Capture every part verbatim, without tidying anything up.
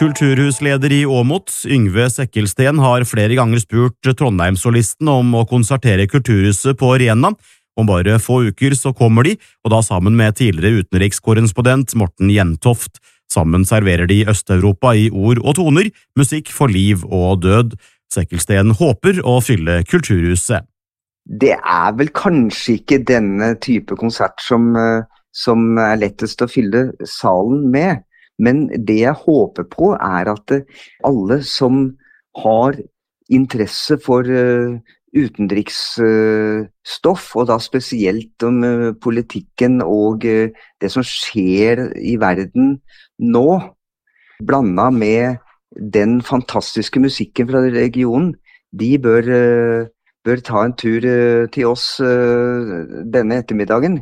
Kulturhusleder i Åmot, Yngve Sekkelsten, har flere ganger spurt Trondheimssolisten om å konsertere Kulturhuset på Rena. Om bare få uker så kommer de, og da sammen med tidligere utenrikskorrespondent Morten Jentoft. Sammen serverer de Øst-Europa i ord og toner, musikk for liv og død. Sekkelsten håper å fylle Kulturhuset. Det er vel kanskje ikke denne type konsert som, som er lettest å fylle salen med. Men det jeg håper på er at alle som har interesse for uh, utenriksstoff, uh, og da spesielt om uh, politikken og uh, det som skjer i verden nå, blandet med den fantastiske musikken fra regionen, de bør, uh, bør ta en tur uh, til oss uh, denne ettermiddagen.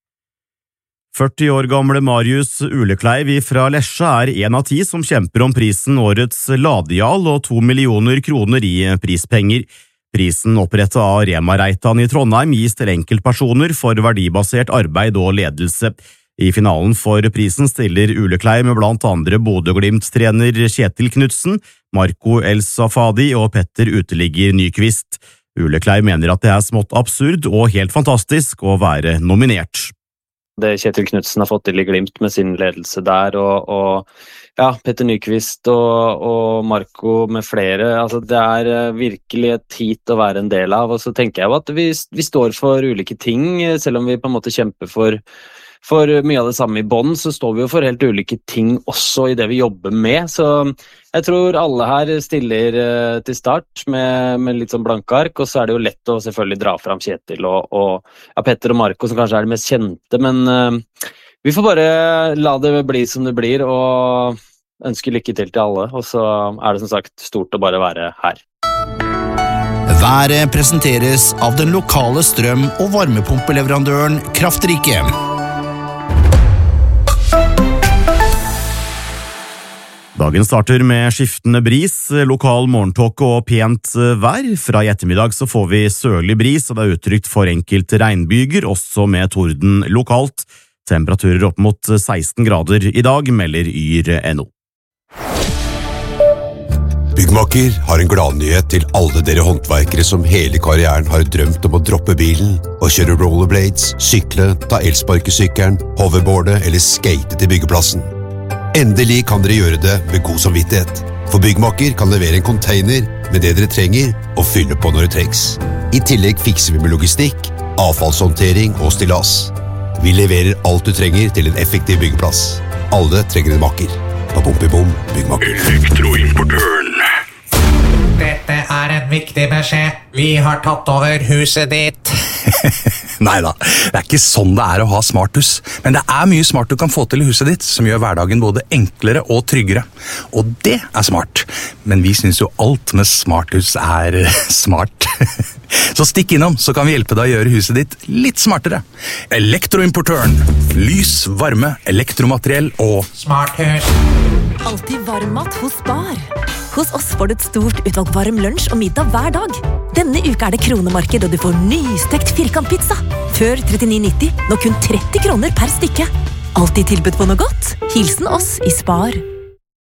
førti år gamle Marius Ulekleiv fra Lesja er en av ti som kjemper om prisen Årets Ladial og to millioner kroner i prispenger. Prisen opprettet av Rema Reitan i Trondheim gis til enkeltpersoner for verdibasert arbeid og ledelse. I finalen for prisen stiller Ulekleiv med blant andre Bodø-Glimt-trener Kjetil Knudsen, Marco El Safadi og Petter Uteligger Nyqvist. Ulekleiv mener at det er smått absurd og helt fantastisk å være nominert. Det Kjetil Knudsen har fått til i Glimt med sin ledelse der, og, og ja, Petter Nyqvist og, og Marco med flere, altså det er virkelig et hit å være en del av, og så tenker jeg at vi, vi står for ulike ting, selv om vi på en måte kjemper for, for mye av det samme i bånd, så står vi jo for helt ulike ting også i det vi jobber med, så jeg tror alle her stiller uh, til start med, med litt sånn blanke ark, og så er det jo lett å selvfølgelig dra fram Kjetil og, og ja, Petter og Marco som kanskje er de mest kjente, men uh, vi får bare la det bli som det blir, og ønske lykke til til alle, og så er det som sagt stort å bare være her. Været presenteres av den lokale strøm- og varmepumpeleverandøren Kraftrike. Dagen starter med skiftende bris, lokal morgentåke og pent vær. Fra i ettermiddag så får vi sørlig bris, og det er uttrykt for enkelte regnbyger, også med torden lokalt. Temperaturer opp mot seksten grader i dag, melder yr punktum no. Byggmakker har en gladnyhet til alle dere håndverkere som hele karrieren har drømt om å droppe bilen og kjøre rollerblades, sykle, ta elsparkesykkelen, hoverboarde eller skate til byggeplassen. Endelig kan dere gjøre det med god samvittighet, for Byggmakker kan levere en container med det dere trenger og fylle på når det trengs. I tillegg fikser vi med logistikk, avfallshåndtering og stillas. Vi leverer alt du trenger til en effektiv byggeplass. Alle trenger en makker. Bom, Byggmakker. Elektroimportøren. Dette er en viktig beskjed. Vi har tatt over huset ditt. Neida, det er ikke sånn det er å ha smarthus. Men det er mye smart du kan få til i huset ditt, som gjør hverdagen både enklere og tryggere. Og det er smart. Men vi synes jo alt med smarthus er smart. Så stikk innom, så kan vi hjelpe deg å gjøre huset ditt litt smartere. Elektroimportøren. Lys, varme, elektromateriell og smarthus. Alltid varmmat hos Spar. Hos oss får du et stort utvalg varm lunsj og middag hver dag. Denne uka er det kronemarked, og du får nystekt firkantpizza. Før trettini nitti, nå kun tretti kroner per stykke. Alltid tilbud på noe godt. Hilsen oss i Spar.